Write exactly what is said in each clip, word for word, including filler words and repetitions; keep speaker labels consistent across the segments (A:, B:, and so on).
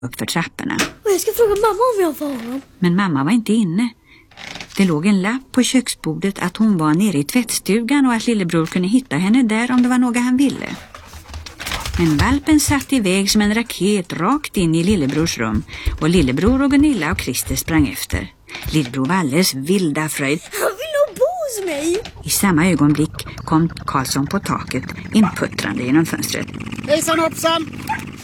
A: upp för trapporna.
B: Jag ska fråga mamma om jag får honom.
A: Men mamma var inte inne. Det låg en lapp på köksbordet att hon var nere i tvättstugan och att lillebror kunde hitta henne där om det var något han ville. Men valpen satt iväg som en raket rakt in i lillebrors rum och lillebror och Gunilla och Christer sprang efter. Lillebror var alldeles vilda fröjd.
B: Han vill nog bo hos mig.
A: I samma ögonblick kom Karlsson på taket inputtrande genom fönstret.
C: Hejsan hoppsan!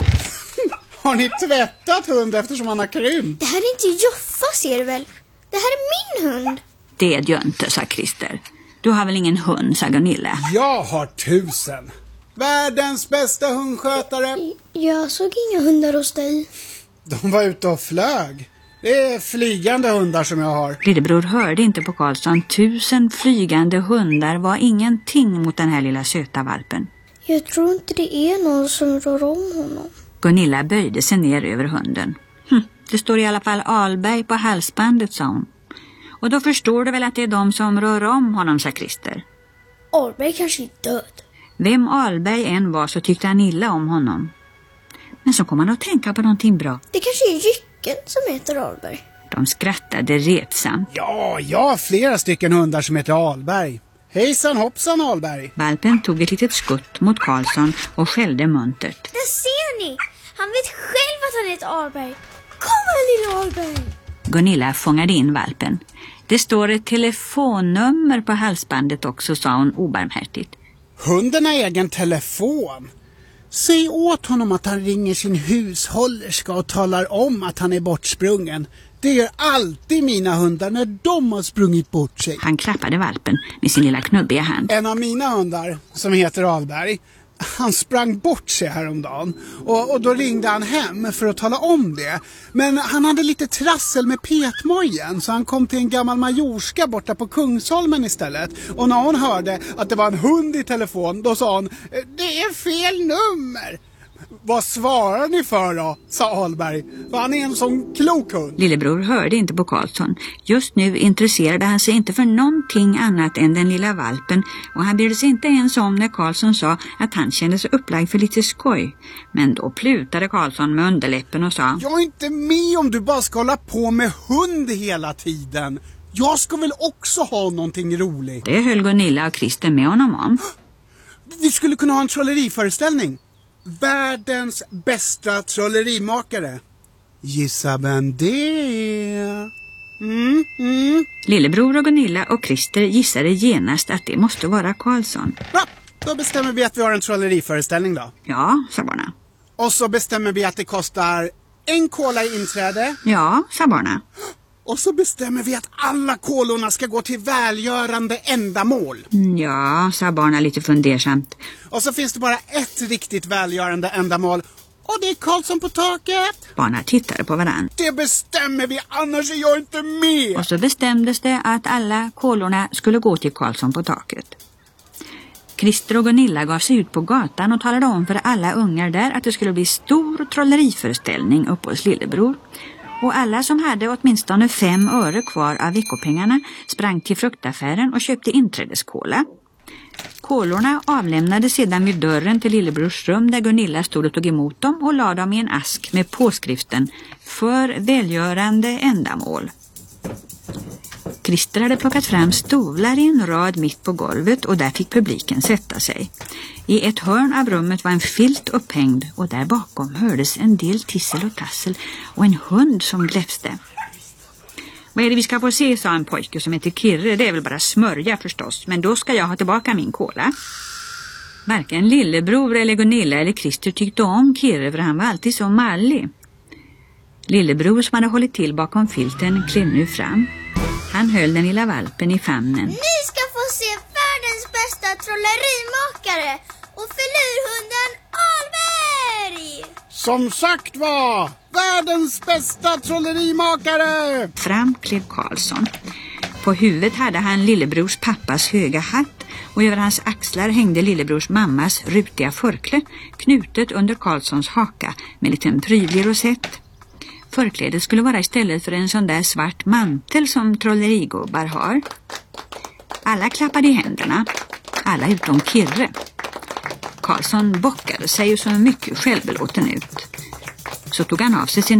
C: Har ni tvättat hund eftersom han har krympt?
B: Det här är inte Joffa, ser du väl? Det här är min hund.
A: Det är det inte, sa Christer. Du har väl ingen hund, sa Gunilla.
C: Jag har tusen. Världens bästa hundskötare.
B: Jag såg inga hundar hos dig.
C: De var ute och flög. Det är flygande hundar som jag har.
A: Lillebror hörde inte på Karlsson. Tusen flygande hundar var ingenting mot den här lilla söta valpen.
B: Jag tror inte det är någon som rör om honom.
A: Gunilla böjde sig ner över hunden. Hm, det står i alla fall Alberg på halsbandet, sa hon. Och då förstår du väl att det är de som rör om honom, sa Christer.
B: Alberg kanske är död.
A: Vem Alberg än var så tyckte han illa om honom. Men så kom han att tänka på någonting bra.
B: Det kanske är Jycken som heter Alberg.
A: De skrattade retsamt.
C: Ja, jag har flera stycken hundar som heter Alberg. Hejsan hoppsan Alberg.
A: Valpen tog ett litet skutt mot Karlsson och skällde muntert.
B: Där ser ni! Han vet själv att han heter Alberg. Kom här, lilla Alberg!
A: Gunilla fångade in valpen. Det står ett telefonnummer på halsbandet också, sa hon obarmhärtigt.
C: Hunden har egen telefon. Säg åt honom att han ringer sin hushållerska och talar om att han är bortsprungen. Det gör alltid mina hundar när de har sprungit bort sig.
A: Han klappade valpen med sin lilla knubbiga hand.
C: En av mina hundar, som heter Alberg, han sprang bort sig häromdagen. Och, och då ringde han hem för att tala om det. Men han hade lite trassel med petmojen, så han kom till en gammal majorska borta på Kungsholmen istället. Och när hon hörde att det var en hund i telefon, då sa hon: det är fel nummer. Vad svarar ni för då, sa Alberg. För han är en sån klok hund.
A: Lillebror hörde inte på Karlsson. Just nu intresserade han sig inte för någonting annat än den lilla valpen. Och han brydde sig inte ens om när Karlsson sa att han kände sig upplagd för lite skoj. Men då plutade Karlsson med underläppen och sa:
C: jag är inte med om du bara ska hålla på med hund hela tiden. Jag ska väl också ha någonting roligt.
A: Det höll Gunilla och Christer med honom om.
C: Vi skulle kunna ha en trolleriföreställning. Världens bästa trollerimakare. Gissa vem det är? Mm, mm.
A: Lillebror och Gunilla och Christer gissade genast att det måste vara Karlsson.
C: Ja, då bestämmer vi att vi har en trolleriföreställning då.
A: Ja, sa barna.
C: Och så bestämmer vi att det kostar en kola i inträde.
A: Ja, sa barna.
C: Och så bestämmer vi att alla kolorna ska gå till välgörande ändamål.
A: Ja, sa barna lite fundersamt.
C: Och så finns det bara ett riktigt välgörande ändamål. Och det är Karlsson på taket.
A: Barna tittade på varann.
C: Det bestämmer vi, annars är jag inte med.
A: Och så bestämdes det att alla kolorna skulle gå till Karlsson på taket. Christer och Gunilla gav sig ut på gatan och talade om för alla ungar där att det skulle bli stor trolleriföreställning uppe hos Lillebror. Och alla som hade åtminstone fem öre kvar av veckopengarna sprang till fruktaffären och köpte inträdeskola. Kolorna avlämnades sedan vid dörren till Lillebrors rum där Gunilla stod och tog emot dem och lade dem i en ask med påskriften för välgörande ändamål. Christer hade plockat fram stolar i en rad mitt på golvet och där fick publiken sätta sig. I ett hörn av rummet var en filt upphängd och där bakom hördes en del tissel och tassel och en hund som gläfste. Vad är det vi ska få se, sa en pojke som heter Kirre. Det är väl bara smörja förstås, men då ska jag ha tillbaka min kola. Varken Lillebror eller Gunilla eller Christer tyckte om Kirre för han var alltid så mallig. Lillebror som hade hållit till bakom filten klev nu fram. Han höll den lilla valpen i famnen.
B: Ni ska få se världens bästa trollerimakare och filurhunden Alberg!
C: Som sagt var, världens bästa trollerimakare!
A: Fram klev Karlsson. På huvudet hade han Lillebrors pappas höga hatt och över hans axlar hängde Lillebrors mammas rutiga förkläde knutet under Karlssons haka med en liten prydlig rosett. Förklädet skulle vara istället för en sån där svart mantel som trollerigubbar har. Alla klappade i händerna, alla utom Kirre. Karlsson bockade sig och så mycket självbelåten ut. Så tog han av sig sin